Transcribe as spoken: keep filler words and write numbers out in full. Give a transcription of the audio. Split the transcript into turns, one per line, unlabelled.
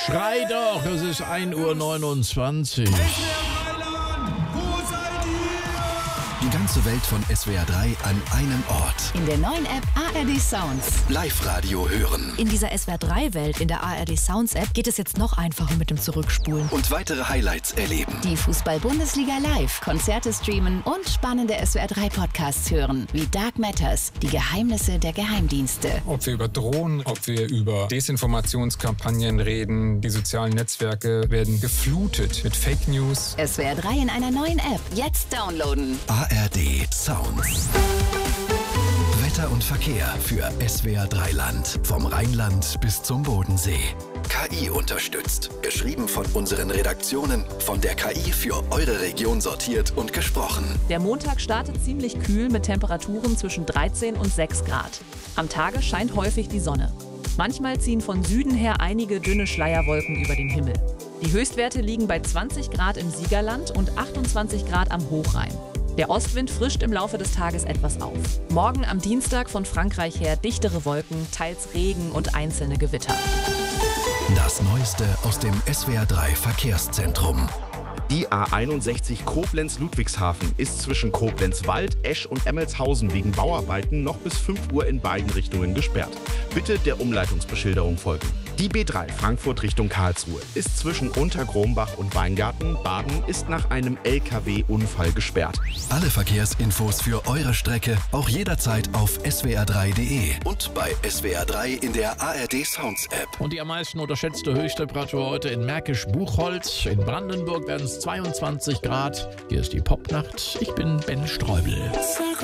Schrei doch, es ist ein Uhr neunundzwanzig.
Die ganze Welt von S W R drei an einem Ort.
In der neuen App A R D Sounds.
Live-Radio hören.
In dieser S W R drei Welt in der A R D Sounds App geht es jetzt noch einfacher mit dem Zurückspulen.
Und weitere Highlights erleben.
Die Fußball-Bundesliga live, Konzerte streamen und spannende S W R drei Podcasts hören. Wie Dark Matters, die Geheimnisse der Geheimdienste.
Ob wir über Drohnen, ob wir über Desinformationskampagnen reden, die sozialen Netzwerke werden geflutet mit Fake News.
S W R drei in einer neuen App. Jetzt downloaden.
A R D Sounds. Wetter und Verkehr für S W R drei Land. Vom Rheinland bis zum Bodensee. K I unterstützt. Geschrieben von unseren Redaktionen. Von der K I für eure Region sortiert und gesprochen.
Der Montag startet ziemlich kühl mit Temperaturen zwischen dreizehn und sechs Grad. Am Tage scheint häufig die Sonne. Manchmal ziehen von Süden her einige dünne Schleierwolken über den Himmel. Die Höchstwerte liegen bei zwanzig Grad im Siegerland und achtundzwanzig Grad am Hochrhein. Der Ostwind frischt im Laufe des Tages etwas auf. Morgen am Dienstag von Frankreich her dichtere Wolken, teils Regen und einzelne Gewitter.
Das Neueste aus dem S W R drei Verkehrszentrum.
Die A einundsechzig Koblenz-Ludwigshafen ist zwischen Koblenz-Wald, Esch und Emmelshausen wegen Bauarbeiten noch bis fünf Uhr in beiden Richtungen gesperrt. Bitte der Umleitungsbeschilderung folgen. Die B drei Frankfurt Richtung Karlsruhe ist zwischen Untergrombach und Weingarten, Baden, ist nach einem L K W-Unfall gesperrt.
Alle Verkehrsinfos für eure Strecke auch jederzeit auf S W R drei Punkt de und bei S W R drei in der A R D Sounds App.
Und die am meisten unterschätzte Höchsttemperatur heute in Märkisch-Buchholz. In Brandenburg werden es zweiundzwanzig Grad. Hier ist die Popnacht. Ich bin Ben Streubel.